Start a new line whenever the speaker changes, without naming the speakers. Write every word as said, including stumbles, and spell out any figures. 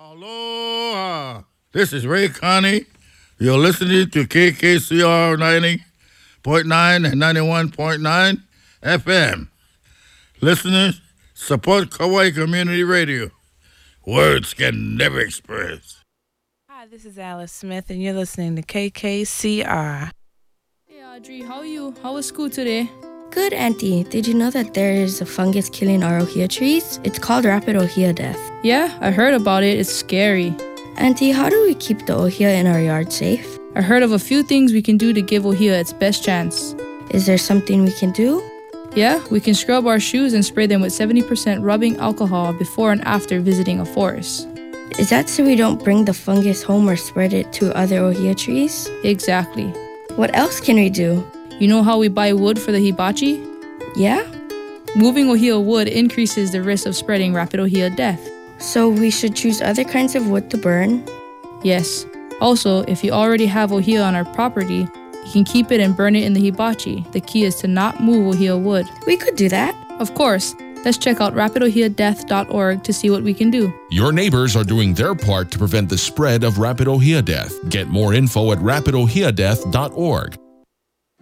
Aloha. This is Ray Connie. You're listening to K K C R ninety point nine and ninety-one point nine F M. Listeners, support Kauai Community Radio. Words can never express.
Hi, this is Alice Smith, and you're listening to K K C R.
Hey, Audrey, how are you? How was school today?
Good, Auntie. Did you know that there is a fungus killing our ohia trees? It's called rapid ohia death.
Yeah, I heard about it. It's scary.
Auntie, how do we keep the ohia in our yard safe?
I heard of a few things we can do to give ohia its best chance.
Is there something we can do?
Yeah, we can scrub our shoes and spray them with seventy percent rubbing alcohol before and after visiting a forest.
Is that so we don't bring the fungus home or spread it to other ohia trees?
Exactly.
What else can we do?
You know how we buy wood for the hibachi?
Yeah?
Moving ohia wood increases the risk of spreading rapid ohia death.
So we should choose other kinds of wood to burn?
Yes. Also, if you already have ohia on our property, you can keep it and burn it in the hibachi. The key is to not move ohia wood.
We could do that.
Of course. Let's check out rapid ohia death dot org to see what we can do.
Your neighbors are doing their part to prevent the spread of rapid ohia death. Get more info at rapid ohia death dot org.